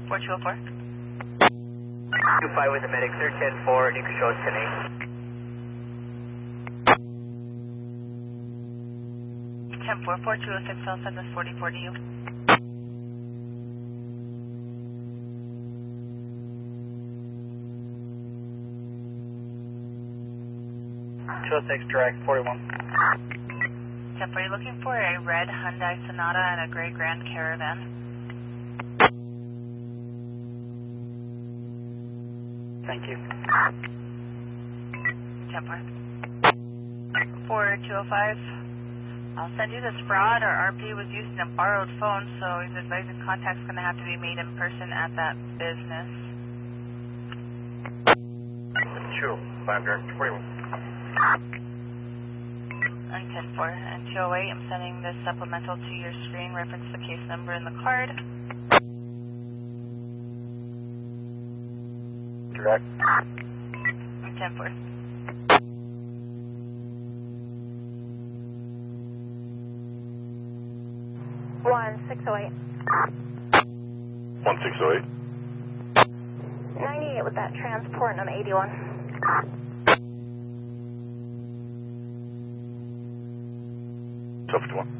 4204. 25 with the medic, sir, 10-4, new control 10-8. 10-4, 4206, I'll send this 44 to you. 206, direct, 41. 10-4, are you looking for a red Hyundai Sonata and a gray Grand Caravan? Thank you. 10-4. 4205. I'll send you this fraud. Our RP was using a borrowed phone, so he's advising contact's going to have to be made in person at that business. True, 5 direct, 41. And 10-4 and 208, I'm sending this supplemental to your screen. Reference the case number in the card. Direct. And 10-4. 1608. 1608. 98 with that transport, and I'm 81. 51.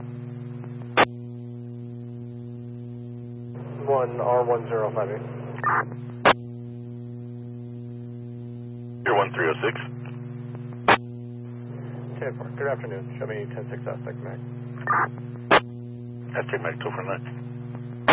1R1058. You're 1306. 10-4, good afternoon. Show me 10-6 Aztec Mac. Aztec Mac 249.